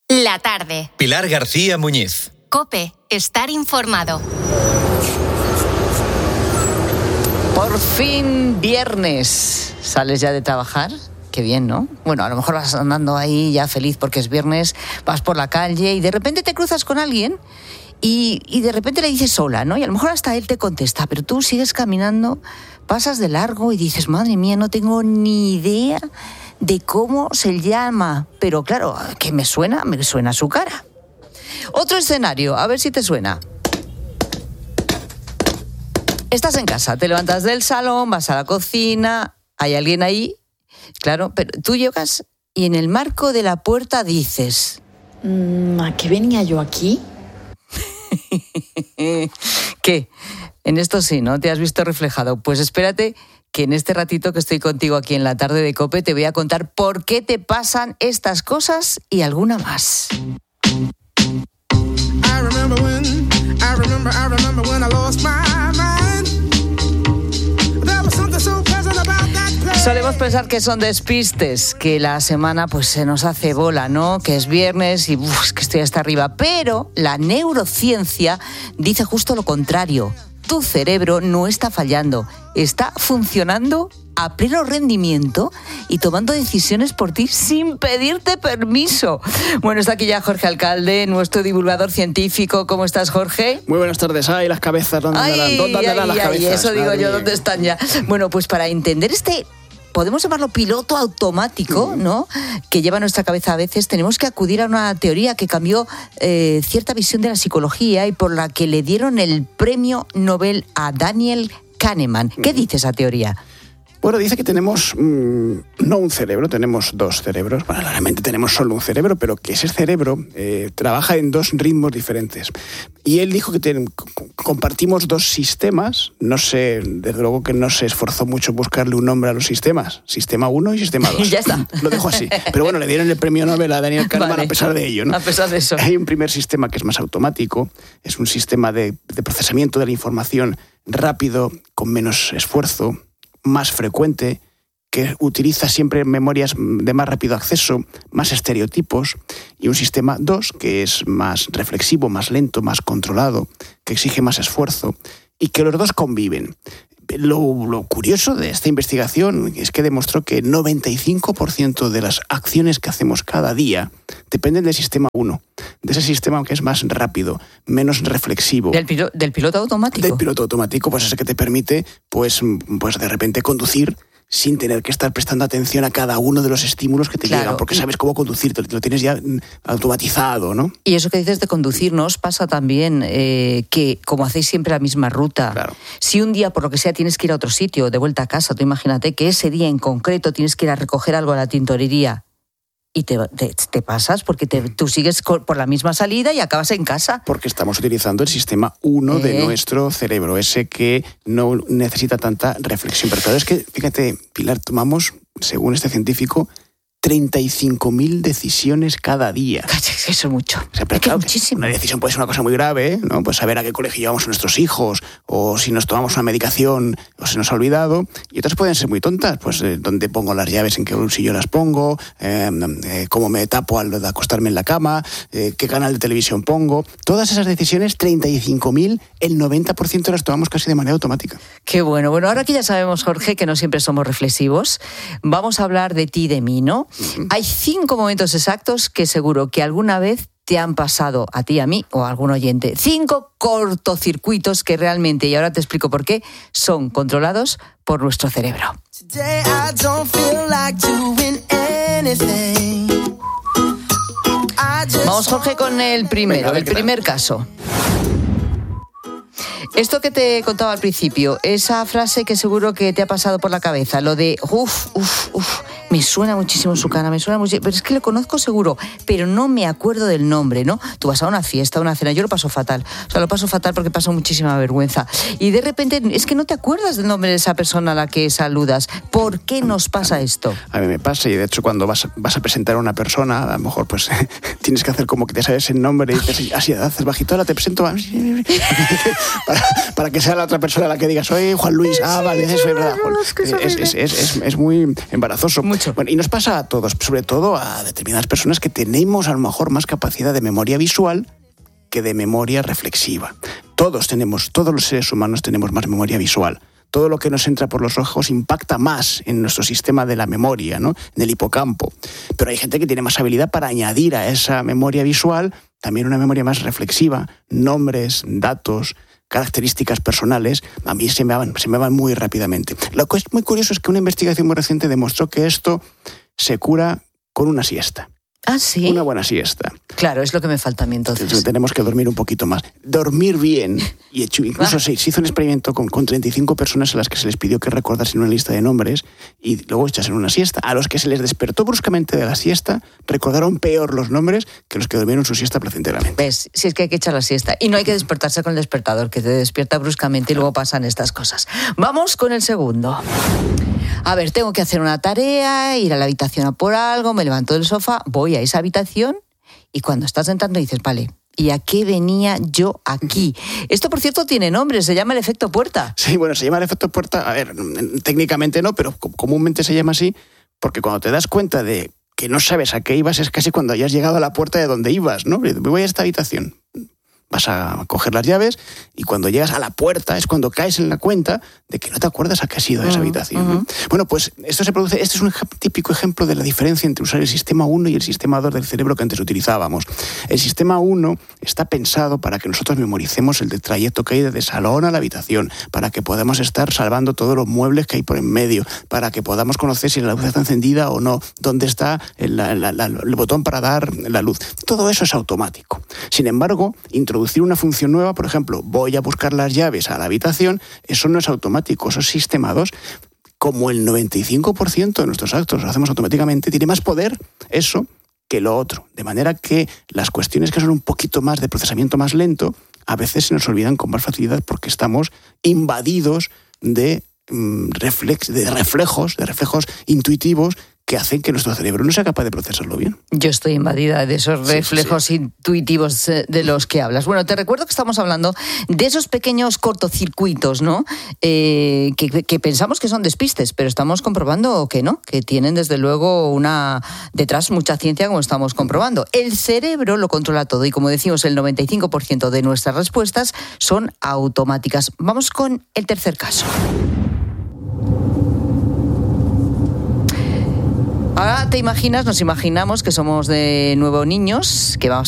La tarde. Pilar García Muñiz. COPE. Estar informado. Por fin viernes. ¿Sales ya de trabajar? Qué bien, ¿no? Bueno, a lo mejor vas andando ahí ya feliz porque es viernes, vas por la calle y de repente te cruzas con alguien y de repente le dices hola, ¿no? Y a lo mejor hasta él te contesta, pero tú sigues caminando, pasas de largo y dices, madre mía, no tengo ni idea de cómo se llama. Pero claro, que me suena su cara. Otro escenario, a ver si te suena. Estás en casa, te levantas del salón, vas a la cocina, hay alguien ahí, claro, pero tú llegas y en el marco de la puerta dices... ¿A qué venía yo aquí? ¿Qué? En esto sí, ¿no? ¿Te has visto reflejado? Pues espérate que en este ratito que estoy contigo aquí en la tarde de COPE te voy a contar por qué te pasan estas cosas y alguna más. Solemos pensar que son despistes, que la semana pues se nos hace bola, ¿no? Que es viernes y que estoy hasta arriba. Pero la neurociencia dice justo lo contrario. Tu cerebro no está fallando, está funcionando a pleno rendimiento y tomando decisiones por ti sin pedirte permiso. Bueno, está aquí ya Jorge Alcalde, nuestro divulgador científico. ¿Cómo estás, Jorge? Muy buenas tardes. Ay, las cabezas, ¿dónde andarán las cabezas? Eso digo yo, ¿dónde están ya? Bueno, pues para entender podemos llamarlo piloto automático, ¿no? Que lleva nuestra cabeza a veces, tenemos que acudir a una teoría que cambió cierta visión de la psicología y por la que le dieron el premio Nobel a Daniel Kahneman. ¿Qué dice esa teoría? Bueno, dice que tenemos no un cerebro, tenemos dos cerebros. Bueno, realmente tenemos solo un cerebro, pero que ese cerebro trabaja en dos ritmos diferentes. Y él dijo que compartimos dos sistemas. No sé, desde luego que no se esforzó mucho buscarle un nombre a los sistemas. Sistema 1 y sistema 2. Ya está. Lo dejo así. Pero bueno, le dieron el premio Nobel a Daniel Kahneman, vale, a pesar de ello, ¿no? A pesar de eso. Hay un primer sistema que es más automático. Es un sistema de procesamiento de la información rápido, con menos esfuerzo, más frecuente, que utiliza siempre memorias de más rápido acceso, más estereotipos, y un sistema 2 que es más reflexivo, más lento, más controlado, que exige más esfuerzo, y que los dos conviven. Lo curioso de esta investigación es que demostró que el 95% de las acciones que hacemos cada día dependen del sistema 1, de ese sistema que es más rápido, menos reflexivo. ¿Del piloto automático? Del piloto automático, pues ese que te permite pues de repente conducir sin tener que estar prestando atención a cada uno de los estímulos que te llegan, porque sabes cómo conducir, te lo tienes ya automatizado, ¿no? Y eso que dices de conducirnos pasa también que, como hacéis siempre la misma ruta, claro, si un día por lo que sea tienes que ir a otro sitio, de vuelta a casa, tú imagínate que ese día en concreto tienes que ir a recoger algo a la tintorería y te pasas porque tú sigues por la misma salida y acabas en casa. Porque estamos utilizando el sistema 1 de nuestro cerebro, ese que no necesita tanta reflexión. Pero claro, es que, fíjate, Pilar, tomamos, según este científico, 35.000 decisiones cada día. Eso es mucho. O sea, pero claro, muchísimo. Una decisión puede ser una cosa muy grave, ¿no? Pues saber a qué colegio llevamos a nuestros hijos, o si nos tomamos una medicación o se nos ha olvidado. Y otras pueden ser muy tontas, pues dónde pongo las llaves, en qué bolsillo las pongo, cómo me tapo al acostarme en la cama, qué canal de televisión pongo. Todas esas decisiones, 35.000, el 90% las tomamos casi de manera automática. Qué bueno. Bueno, ahora que ya sabemos, Jorge, que no siempre somos reflexivos, vamos a hablar de ti y de mí, ¿no? Hay 5 momentos exactos que seguro que alguna vez te han pasado a ti, a mí o a algún oyente. 5 cortocircuitos que realmente, y ahora te explico por qué, son controlados por nuestro cerebro. Vamos, Jorge, con el primero, el primer caso. Esto que te contaba al principio, esa frase que seguro que te ha pasado por la cabeza, lo de me suena muchísimo su cara, pero es que lo conozco seguro, pero no me acuerdo del nombre, ¿no? Tú vas a una fiesta, a una cena, yo lo paso fatal, porque paso muchísima vergüenza. Y de repente es que no te acuerdas del nombre de esa persona a la que saludas. ¿Por qué nos pasa esto? A mí me pasa, y de hecho cuando vas a presentar a una persona, a lo mejor pues tienes que hacer como que te sabes el nombre y dices, así haces bajito, ahora te presento para que sea la otra persona a la que digas, soy Juan Luis, vale, eso es verdad, Juan. Es muy embarazoso. mucho. Bueno, y nos pasa a todos, sobre todo a determinadas personas que tenemos a lo mejor más capacidad de memoria visual que de memoria reflexiva. Todos los seres humanos tenemos más memoria visual. Todo lo que nos entra por los ojos impacta más en nuestro sistema de la memoria, ¿no? En el hipocampo. Pero hay gente que tiene más habilidad para añadir a esa memoria visual también una memoria más reflexiva, nombres, datos, características personales. A mí se me van muy rápidamente. Lo que es muy curioso es que una investigación muy reciente demostró que esto se cura con una siesta. ¿Ah, sí? Una buena siesta. Claro, es lo que me falta a mí entonces. Tenemos que dormir un poquito más. Dormir bien. Y incluso se hizo un experimento con 35 personas a las que se les pidió que recordasen una lista de nombres y luego echasen una siesta. A los que se les despertó bruscamente de la siesta, recordaron peor los nombres que los que durmieron su siesta placenteramente. ¿Ves? Si es que hay que echar la siesta. Y no hay que despertarse con el despertador, que te despierta bruscamente y luego pasan estas cosas. Vamos con el segundo. A ver, tengo que hacer una tarea, ir a la habitación a por algo, me levanto del sofá, voy a esa habitación y cuando estás entrando dices, vale, ¿y a qué venía yo aquí? Esto, por cierto, tiene nombre, se llama el efecto puerta. Sí, bueno, se llama el efecto puerta, a ver, técnicamente no, pero comúnmente se llama así porque cuando te das cuenta de que no sabes a qué ibas es casi cuando hayas llegado a la puerta de donde ibas, ¿no? Voy a esta habitación. Vas a coger las llaves y cuando llegas a la puerta es cuando caes en la cuenta de que no te acuerdas a qué has ido a esa habitación, ¿no? Bueno, pues esto es un típico ejemplo de la diferencia entre usar el sistema 1 y el sistema 2 del cerebro que antes utilizábamos. El sistema 1 está pensado para que nosotros memoricemos el trayecto que hay desde salón a la habitación, para que podamos estar salvando todos los muebles que hay por en medio, para que podamos conocer si la luz está encendida o no, dónde está el botón para dar la luz. Todo eso es automático. Sin embargo, introducir una función nueva, por ejemplo, voy a buscar las llaves a la habitación, eso no es automático, eso es sistema 2. Como el 95% de nuestros actos los hacemos automáticamente, tiene más poder eso que lo otro. De manera que las cuestiones que son un poquito más de procesamiento más lento, a veces se nos olvidan con más facilidad porque estamos invadidos de reflejos intuitivos que hacen que nuestro cerebro no sea capaz de procesarlo bien. Yo estoy invadida de esos reflejos intuitivos de los que hablas. Bueno, te recuerdo que estamos hablando de esos pequeños cortocircuitos, ¿no? Que pensamos que son despistes, pero estamos comprobando que no, que tienen desde luego detrás mucha ciencia, como estamos comprobando. El cerebro lo controla todo y, como decimos, el 95% de nuestras respuestas son automáticas. Vamos con el tercer caso. Ahora nos imaginamos que somos de nuevo niños, que vamos